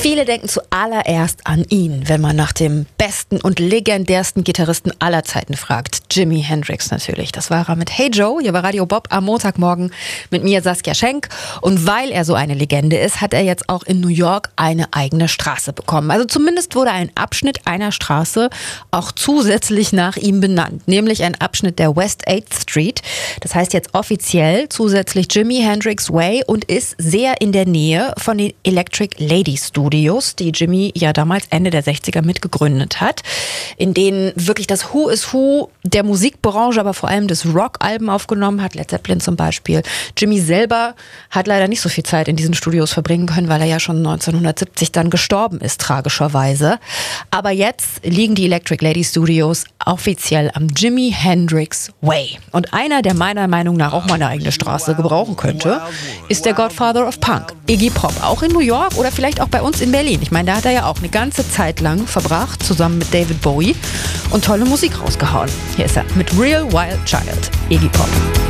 Viele denken zuallererst an ihn, wenn man nach dem besten und legendärsten Gitarristen aller Zeiten fragt. Jimi Hendrix natürlich. Das war er mit Hey Joe. Hier war Radio Bob am Montagmorgen mit mir, Saskia Schenk. Und weil er so eine Legende ist, hat er jetzt auch in New York eine eigene Straße bekommen. Also zumindest wurde ein Abschnitt einer Straße auch zusätzlich nach ihm benannt. Nämlich ein Abschnitt der West 8th Street. Das heißt jetzt offiziell zusätzlich Jimi Hendrix Way und ist sehr in der Nähe von den Electric Lady Studios, die Jimi ja damals Ende der 60er mitgegründet hat, in denen wirklich das Who is Who der Musikbranche, aber vor allem des Rock-Alben aufgenommen hat, Led Zeppelin zum Beispiel. Jimi selber hat leider nicht so viel Zeit in diesen Studios verbringen können, weil er ja schon 1970 dann gestorben ist, tragischerweise. Aber jetzt liegen die Electric Lady Studios offiziell am Jimi Hendrix Way. Und einer, der meiner Meinung nach auch mal eine eigene Straße gebrauchen könnte, ist der Godfather of Punk, Iggy Pop. Auch in New York oder vielleicht auch bei uns in Berlin. Ich meine, da hat er ja auch eine ganze Zeit lang verbracht, zusammen mit David Bowie und tolle Musik rausgehauen. Hier ist er mit Real Wild Child, Iggy Pop.